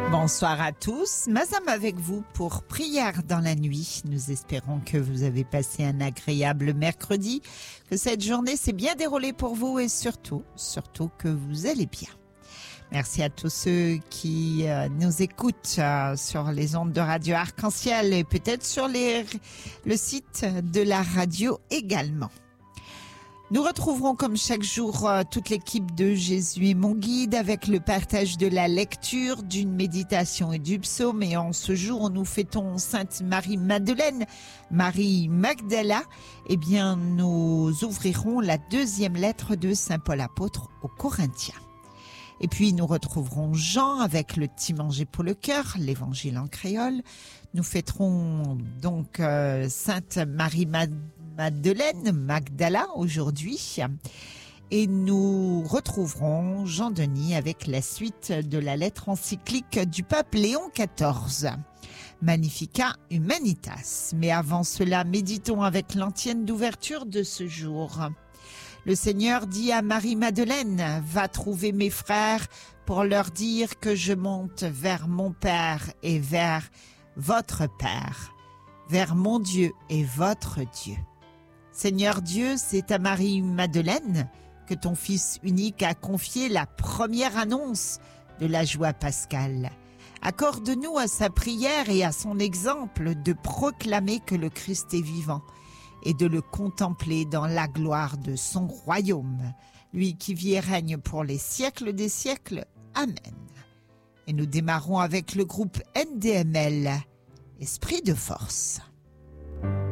Bonsoir à tous, Mazam avec vous pour Prière dans la nuit. Nous espérons que vous avez passé un agréable mercredi, que cette journée s'est bien déroulée pour vous et surtout que vous allez bien. Merci à tous ceux qui nous écoutent sur les ondes de Radio Arc-en-Ciel et peut-être sur le site de la radio également. Nous retrouverons comme chaque jour toute l'équipe de Jésus est mon guide avec le partage de la lecture, d'une méditation et du psaume. Et en ce jour, nous fêtons Sainte Marie-Madeleine, Marie Magdala. Eh bien, nous ouvrirons la deuxième lettre de Saint Paul apôtre aux Corinthiens. Et puis, nous retrouverons Jean avec le petit manger pour le cœur, l'évangile en créole. Nous fêterons donc Sainte Marie-Madeleine, Magdala aujourd'hui. Et nous retrouverons Jean-Denis avec la suite de la lettre encyclique du pape Léon XIV. Magnificat Humanitas. Mais avant cela, méditons avec l'antienne d'ouverture de ce jour. Le Seigneur dit à Marie-Madeleine, va trouver mes frères pour leur dire que je monte vers mon Père et vers votre Père, vers mon Dieu et votre Dieu. Seigneur Dieu, c'est à Marie-Madeleine que ton Fils unique a confié la première annonce de la joie pascale. Accorde-nous à sa prière et à son exemple de proclamer que le Christ est vivant et de le contempler dans la gloire de son royaume, lui qui vit et règne pour les siècles des siècles. Amen. Et nous démarrons avec le groupe NDML, Esprit de force.